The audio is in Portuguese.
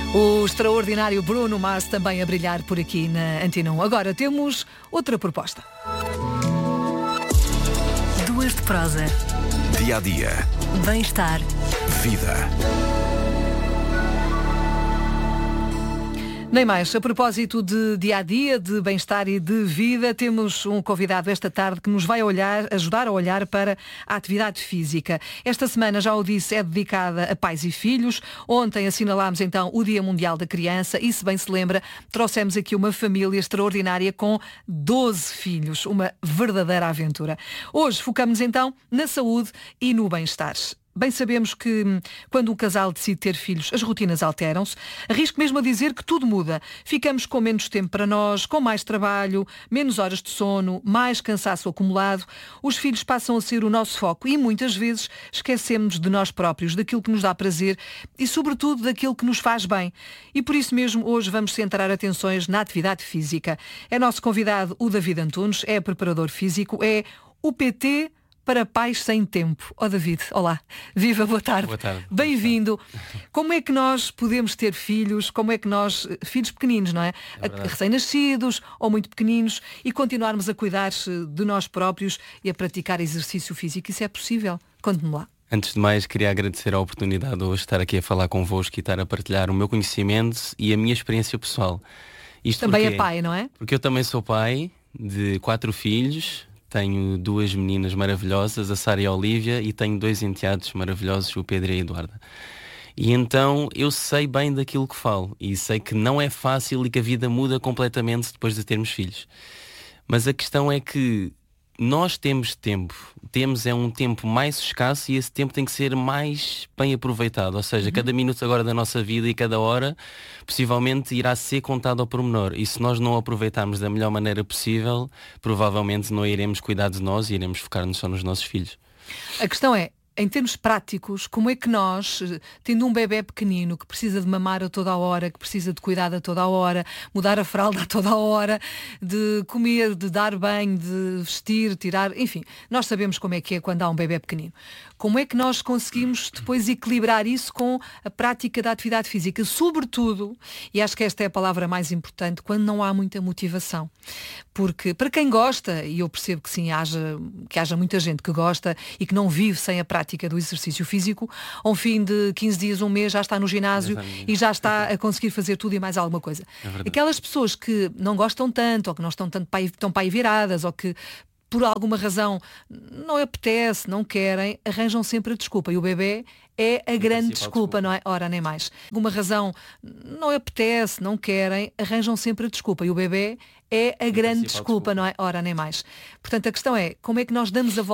O extraordinário Bruno Mars também a brilhar por aqui na Antena 1. Agora temos outra proposta. Duas de prosa. Dia a dia. Bem-estar. Vida. Nem mais. A propósito de dia-a-dia, de bem-estar e de vida, temos um convidado esta tarde que nos vai ajudar a olhar para a atividade física. Esta semana, já o disse, é dedicada a pais e filhos. Ontem assinalámos então o Dia Mundial da Criança e, se bem se lembra, trouxemos aqui uma família extraordinária com 12 filhos. Uma verdadeira aventura. Hoje focamos então na saúde e no bem-estar. Bem sabemos que quando um casal decide ter filhos, as rotinas alteram-se. Arrisco mesmo a dizer que tudo muda. Ficamos com menos tempo para nós, com mais trabalho, menos horas de sono, mais cansaço acumulado. Os filhos passam a ser o nosso foco e muitas vezes esquecemos de nós próprios, daquilo que nos dá prazer e, sobretudo, daquilo que nos faz bem. E por isso mesmo, hoje vamos centrar atenções na atividade física. É nosso convidado o David Antunes, é preparador físico, é o PT para pais sem tempo. David, olá. Viva, boa tarde. Boa tarde. Bem-vindo. Como é que nós podemos ter filhos, filhos pequeninos, não é? Recém-nascidos ou muito pequeninos e continuarmos a cuidar de nós próprios e a praticar exercício físico? Isso é possível? Conte-me lá. Antes de mais, queria agradecer a oportunidade de hoje estar aqui a falar convosco e estar a partilhar o meu conhecimento e a minha experiência pessoal. Isto também é pai, não é? Porque eu também sou pai de 4 filhos. Tenho 2 meninas maravilhosas, a Sara e a Olívia, e tenho 2 enteados maravilhosos, o Pedro e a Eduarda. E então eu sei bem daquilo que falo e sei que não é fácil e que a vida muda completamente depois de termos filhos. Mas a questão é que nós temos tempo, um tempo mais escasso e esse tempo tem que ser mais bem aproveitado. Ou seja, cada minuto agora da nossa vida e cada hora possivelmente irá ser contado ao pormenor. E se nós não aproveitarmos da melhor maneira possível, provavelmente não iremos cuidar de nós e iremos focar-nos só nos nossos filhos. A questão é, em termos práticos, como é que nós, tendo um bebé pequenino que precisa de mamar a toda a hora, que precisa de cuidado a toda a hora, mudar a fralda a toda a hora, de comer, de dar banho, de vestir, tirar, enfim, nós sabemos como é que é quando há um bebé pequenino. Como é que nós conseguimos depois equilibrar isso com a prática da atividade física? Sobretudo, e acho que esta é a palavra mais importante, quando não há muita motivação. Porque para quem gosta, e eu percebo que sim, que haja muita gente que gosta e que não vive sem a prática do exercício físico, ao fim de 15 dias, um mês, já está no ginásio e já está a conseguir fazer tudo e mais alguma coisa. Aquelas pessoas que não gostam tanto, ou que não estão tanto estão para aí viradas, ou que por alguma razão não apetece, não querem, arranjam sempre a desculpa. E o bebé é a grande desculpa, não é? Ora, nem mais. Por alguma razão não apetece, não querem, arranjam sempre a desculpa. E o bebé é a grande desculpa, não é? Ora, nem mais. Portanto, a questão é, como é que nós damos a volta